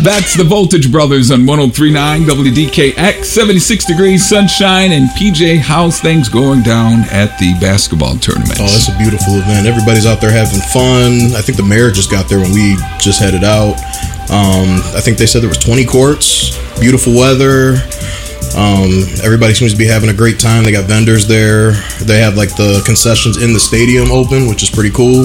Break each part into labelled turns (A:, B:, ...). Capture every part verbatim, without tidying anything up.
A: That's the Voltage Brothers on one oh three point nine W D K X. seventy-six degrees, sunshine, and P J, how's things going down at the basketball tournament?
B: Oh, it's a beautiful event. Everybody's out there having fun. I think the mayor just got there when we just headed out. Um, I think they said there was twenty courts, beautiful weather. Um, everybody seems to be having a great time. They got vendors there. They have like the concessions in the stadium open, which is pretty cool.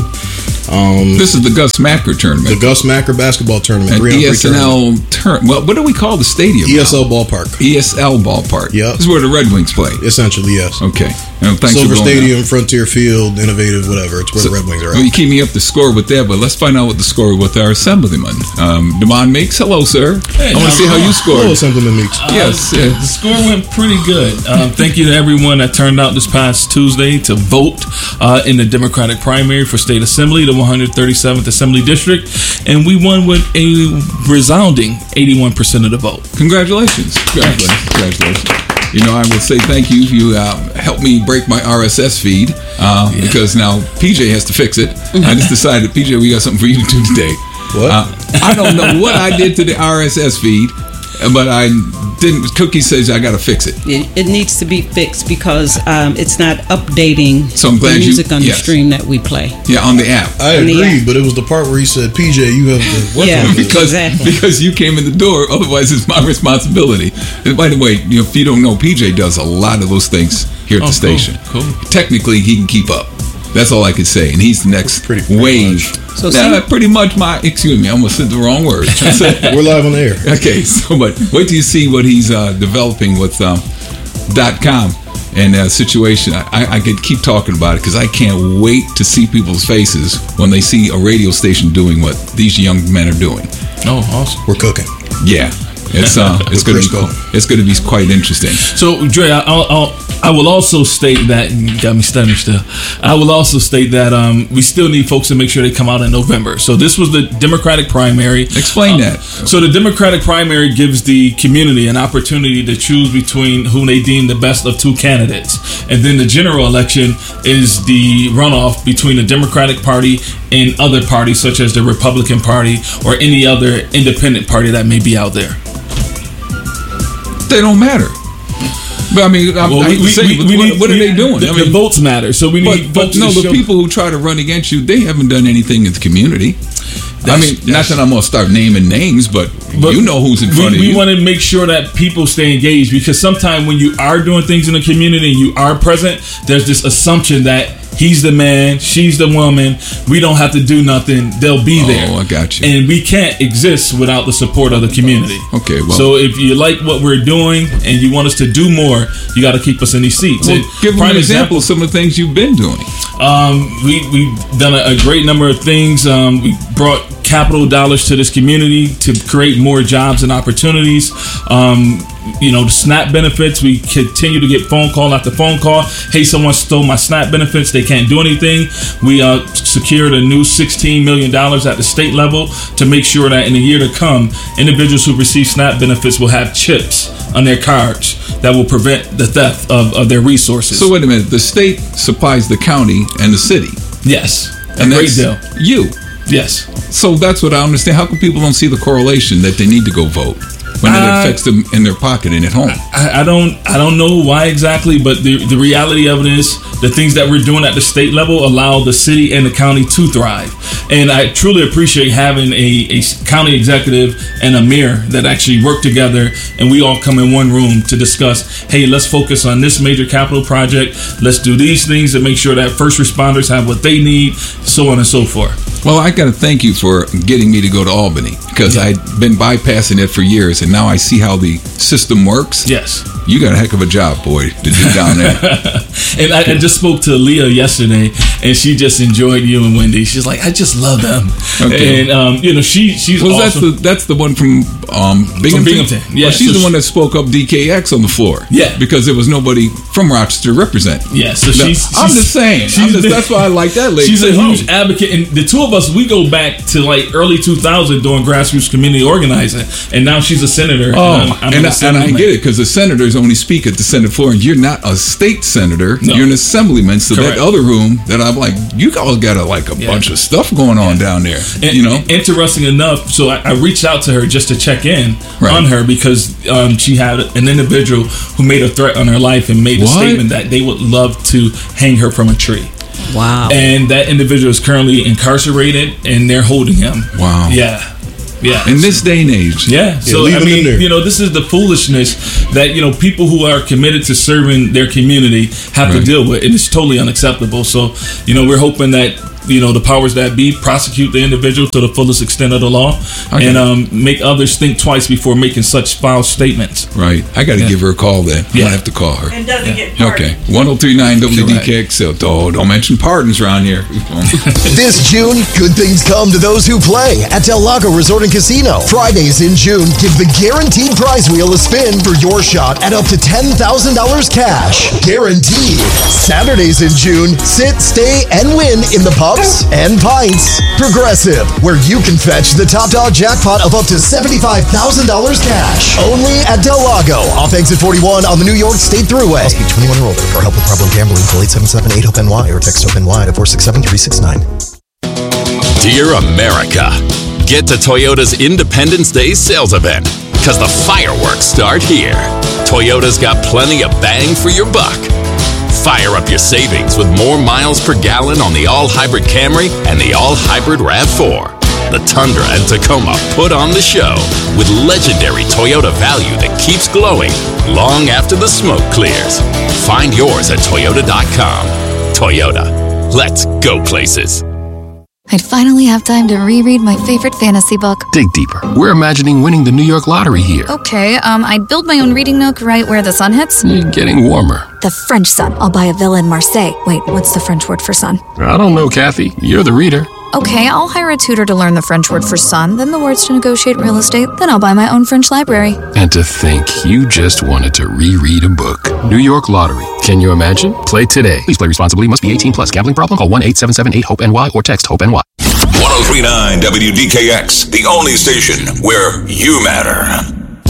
B: Um,
A: this is the Gus Macker tournament.
B: The Gus Macker basketball tournament.
A: An E S L tournament. Well, what do we call the stadium?
B: E S L now? Ballpark.
A: E S L Ballpark.
B: Yep.
A: This is where the Red Wings play.
B: Essentially, yes.
A: Okay. Well, thanks
B: Silver
A: for going
B: Stadium,
A: down.
B: Frontier Field, Innovative, whatever. It's where
A: so,
B: the Red Wings are at.
A: Well, you keep me up to score with that, but let's find out what the score with our assemblyman. Um, Damon Meeks, hello, sir.
C: Hey,
A: I want to see how you scored.
B: Hello, Assemblyman Meeks.
C: Uh,
A: yes.
C: The, the score went pretty good. Um, thank you to everyone that turned out this past Tuesday to vote uh, in the Democratic primary for State Assembly, the one hundred thirty-seventh Assembly District, and we won with a resounding eighty-one percent of the vote.
A: Congratulations. Congratulations. Congratulations. You know, I will say thank you. You uh, helped me break my R S S feed uh, yeah. because now P J has to fix it. I just decided, P J, we got something for you to do today.
B: What?
A: Uh, I don't know what I did to the R S S feed, but I didn't. Cookie says I got to fix it.
D: it. It needs to be fixed because um, it's not updating
A: so I'm glad
D: the music
A: you,
D: on
A: yes.
D: the stream that we play.
A: Yeah, on the app.
B: I agree, but it was the part where he said, P J, you have to work
D: yeah,
B: on this.
A: Because,
D: exactly.
A: because you came in the door, otherwise it's my responsibility. And by the way, you know, if you don't know, P J does a lot of those things here at
C: oh,
A: the station.
C: Cool, cool.
A: Technically, he can keep up. That's all I can say. And he's the next
B: pretty, pretty
A: wave.
D: So
A: now, pretty much my, excuse me, I almost said the wrong word.
B: We're live on the air.
A: Okay, so but wait till you see what he's uh, developing with um, .com and uh, situation. I, I could keep talking about it because I can't wait to see people's faces when they see a radio station doing what these young men are doing.
C: Oh, awesome.
B: We're cooking.
A: Yeah. It's uh, it's going to be it's going to be quite interesting.
C: So, Dre, I'll, I'll, I will also state that you got me stuttering still. I will also state that um, we still need folks to make sure they come out in November. So, this was the Democratic primary.
A: Explain
C: uh,
A: that.
C: So, the Democratic primary gives the community an opportunity to choose between whom they deem the best of two candidates, and then the general election is the runoff between the Democratic Party and other parties such as the Republican Party or any other independent party that may be out there.
A: They don't matter. But I mean, I,
C: well,
A: I hate
C: we,
A: to say,
C: we,
A: but
C: we
A: what,
C: need,
A: what are
C: we,
A: they doing?
C: The,
A: I mean,
C: the votes matter, so we need.
A: But, but no, the
C: show.
A: people who try to run against you, they haven't done anything in the community.
C: That's,
A: I mean, not that I'm gonna start naming names, but, but you know who's in front
C: we,
A: of you.
C: We want to make sure that people stay engaged because sometimes when you are doing things in the community and you are present, there's this assumption that he's the man, she's the woman. We don't have to do nothing. They'll be
A: oh,
C: there.
A: Oh, I got you.
C: And we can't exist without the support of the community.
A: Okay, well.
C: So if you like what we're doing and you want us to do more, you got to keep us in these seats.
A: Well,
C: and
A: give them
C: prime
A: an example of some of the things you've been doing.
C: Um, we, we've done a, a great number of things. Um, we brought capital dollars to this community to create more jobs and opportunities. Um, you know, the SNAP benefits, we continue to get phone call after phone call. Hey, someone stole my SNAP benefits. They can't do anything. We uh, secured a new sixteen million dollars at the state level to make sure that in the year to come, individuals who receive SNAP benefits will have chips on their cards that will prevent the theft of, of their resources.
A: So wait a minute. The state supplies the county and the city.
C: Yes.
A: And
C: a great
A: that's
C: deal.
A: You.
C: Yes.
A: So that's what I understand. How come people don't see the correlation that they need to go vote when it
C: uh,
A: affects them in their pocket and at home?
C: I, I don't I don't know why exactly, but the, the reality of it is the things that we're doing at the state level allow the city and the county to thrive. And I truly appreciate having a, a county executive and a mayor that actually work together and we all come in one room to discuss, hey, let's focus on this major capital project. Let's do these things to make sure that first responders have what they need, so on and so forth.
A: Well, I got to thank you for getting me to go to Albany because yeah. I'd been bypassing it for years, and now I see how the system works.
C: Yes.
A: You got a heck of a job, boy, to do down there.
C: And I, I just spoke to Leah yesterday, and she just enjoyed you and Wendy. She's like, I just love them. Okay. And, um, you know, she she's
A: well,
C: awesome.
A: that's the that's the one from um, Binghamton.
C: From Binghamton, yeah.
A: Well, she's
C: so
A: the
C: she,
A: one that spoke up D K X on the floor.
C: Yeah.
A: Because there was nobody from Rochester to represent.
C: Yeah, so
A: now,
C: she's, she's...
A: I'm just saying. I'm just, that's why I like that lady.
C: She's a
A: oh.
C: huge advocate, and the two of us, we go back to like early two thousand doing grassroots community organizing, and now she's a senator.
A: Oh,
C: and, I'm, I'm
A: and,
C: an
A: I, and I get it, because the senators only speak at the Senate floor, and you're not a state senator.
C: No.
A: You're an assemblyman. So
C: Correct.
A: that other room that I'm like, you all got a, like a
C: Yeah.
A: bunch of stuff going on down there.
C: And,
A: you know,
C: interesting enough, so I, I reached out to her just to check in
A: Right.
C: on her because um, she had an individual who made a threat on her life and made a
A: What?
C: statement that they would love to hang her from a tree.
D: Wow.
C: And that individual is currently incarcerated, and they're holding him.
A: Wow.
C: Yeah. Yeah.
A: in this day and age.
C: Yeah. So
B: leave
C: I
B: them in
C: mean,
B: there.
C: you know, this is the foolishness that, you know, people who are committed to serving their community have to
A: Right.
C: deal with. And it's totally unacceptable. So, you know, we're hoping that, you know, the powers that be prosecute the individual to the fullest extent of the law,
A: Okay.
C: and um, make others think twice before making such foul statements.
A: Right. I got to
C: Yeah.
A: give her a call then.
C: Yeah.
A: I have to call her.
E: And doesn't get
A: Okay.
E: pardoned.
A: one oh three point nine W D K X L. Oh, don't mention pardons around here.
F: This June, good things come to those who play at Del Lago Resort and Casino. Fridays in June, give the Guaranteed Prize Wheel a spin for your shot at up to ten thousand dollars cash. Guaranteed. Saturdays in June, sit, stay, and win in the pubs and pints. Progressive, where you can fetch the top dog jackpot of up to seventy-five thousand dollars cash. Only at Del Lago, off exit forty-one on the New York State Thruway. Must be twenty-one or older. For help with problem gambling, call eight seven seven, eight, hope N Y or text HOPE-NY to four six seven, three six nine.
G: Dear America, get to Toyota's Independence Day sales event, because the fireworks start here. Toyota's got plenty of bang for your buck. Fire up your savings with more miles per gallon on the all-hybrid Camry and the all-hybrid RAV four. The Tundra and Tacoma put on the show with legendary Toyota value that keeps glowing long after the smoke clears. Find yours at Toyota dot com. Toyota, let's go places.
H: I'd finally have time to reread my favorite fantasy book.
I: Dig deeper. We're imagining winning the New York lottery here.
H: Okay, um, I'd build my own reading nook right where the sun hits.
I: You're getting warmer.
H: The French sun. I'll buy a villa in Marseille. Wait, what's the French word for sun?
I: I don't know, Kathy. You're the reader.
H: Okay, I'll hire a tutor to learn the French word for sun, then the words to negotiate real estate, then I'll buy my own French library.
I: And to think you just wanted to reread a book. New York Lottery. Can you imagine? Play today. Please play responsibly. Must be eighteen plus. Gambling problem? Call one eight seven seven eight hope N Y or text HOPE-N Y.
J: one oh three point nine W D K X, the only station where you matter.